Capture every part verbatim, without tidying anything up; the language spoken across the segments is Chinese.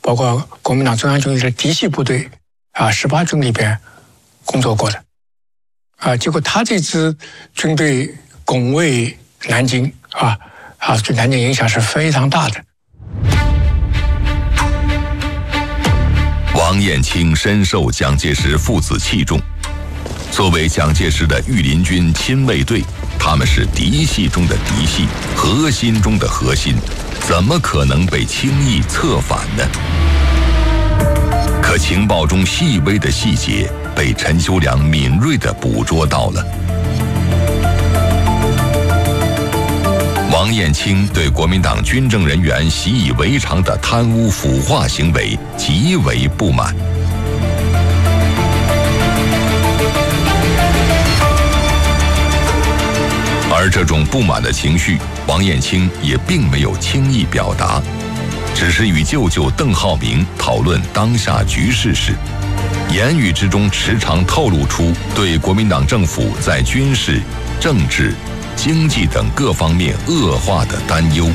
包括国民党中央军的嫡系部队啊十八军里边工作过的，啊，结果他这支军队拱卫南京啊啊，对南京影响是非常大的。 王燕青深受蒋介石父子器重，作为蒋介石的御林军亲卫队，他们是嫡系中的嫡系，核心中的核心，怎么可能被轻易策反呢？可情报中细微的细节被陈修良敏锐地捕捉到了。王燕青对国民党军政人员习以为常的贪污腐化行为极为不满。而这种不满的情绪，王燕青也并没有轻易表达，只是与舅舅邓浩明讨论当下局势时，言语之中时常透露出对国民党政府在军事、政治、经济等各方面恶化的担忧。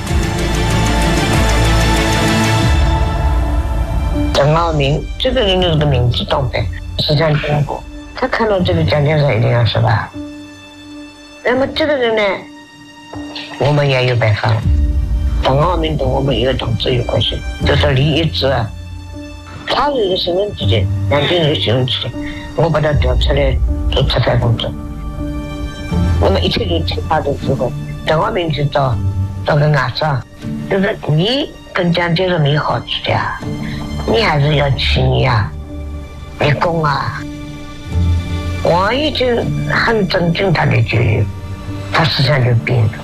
邓浩明这个人就是个民主党呗，思想进步，他看到这个蒋介石一定要是吧？那么这个人呢，我们也有办法了。邓浩明跟我们一个党制有关系，就是李一之啊，他有一个新闻记者，南京有个新闻记者，我把他调出来做策反工作。那么一切就听他的指挥。邓浩明就到到个外省，就是你跟蒋介石没好处的啊，你还是要去你啊，立功啊。王已经很尊敬他的决议，他思想就变了。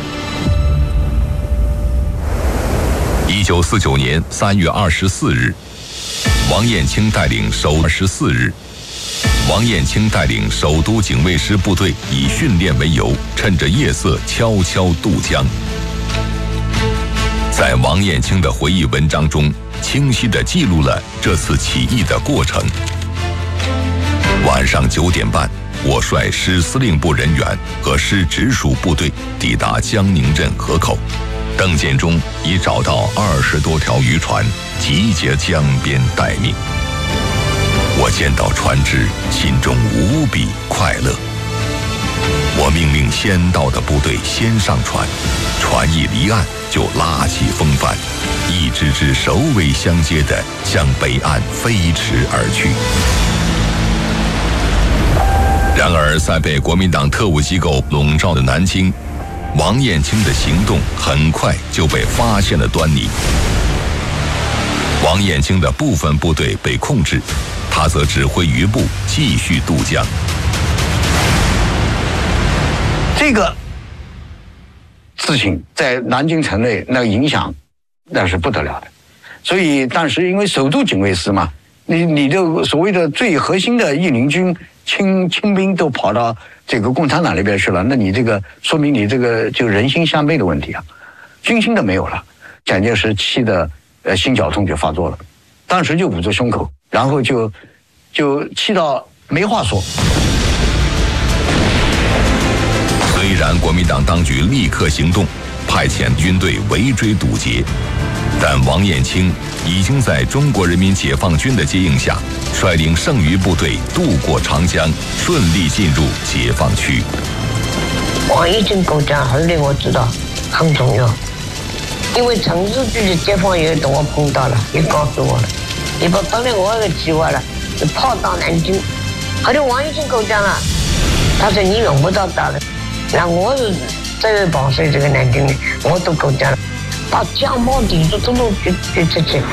一九四九年三月二十四日，王燕青带领首二十四日。王燕青带领首都警卫师部队以训练为由，趁着夜色悄悄渡江。在王燕青的回忆文章中，清晰地记录了这次起义的过程。晚上九点半，我率师司令部人员和师直属部队抵达江宁镇河口，邓建中已找到二十多条渔船，集结江边待命。我见到船只，心中无比快乐。我命令先到的部队先上船，船一离岸就拉起风帆，一支支首尾相接地向北岸飞驰而去。然而，在被国民党特务机构笼罩的南京，王燕青的行动很快就被发现了端倪。王燕青的部分部队被控制，他则指挥余部继续渡江。 这个事情在南京城内那个影响那是不得了的，所以当时因为首都警卫师嘛，你你的所谓的最核心的义林军清清兵都跑到这个共产党那边去了，那你这个说明你这个就人心向背的问题啊，军心都没有了。蒋介石气的呃心绞痛就发作了，当时就捂着胸口，然后就就气到没话说。 虽然国民党当局立刻行动，派遣军队围追堵截，但王燕青已经在中国人民解放军的接应下，率领剩余部队渡过长江，顺利进入解放区。 王燕青构讲后来我知道很重要，因为城市局的解放员跟我碰到了，也告诉我了，也把本来我有个计划了，是跑到南京，后来王燕青构讲了，他说你用不到他了，那我是这个绑谁这个南京的，我都构讲了，把江旁地主都都举举出去。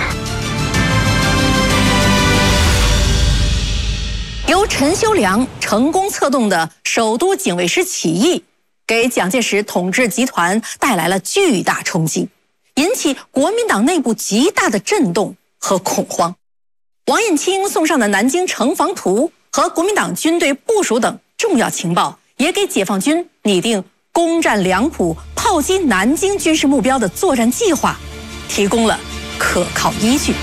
由陈修良成功策动的首都警卫师起义，给蒋介石统治集团带来了巨大冲击，引起国民党内部极大的震动和恐慌。王燕青送上的南京城防图和国民党军队部署等重要情报，也给解放军拟定攻占两浦、炮击南京军事目标的作战计划提供了可靠依据。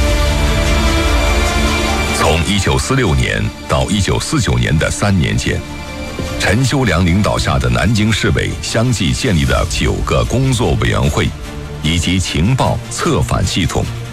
从一九四六年到一九四九年的三年间，陈修良领导下的南京市委相继建立了九个工作委员会，以及情报策反系统。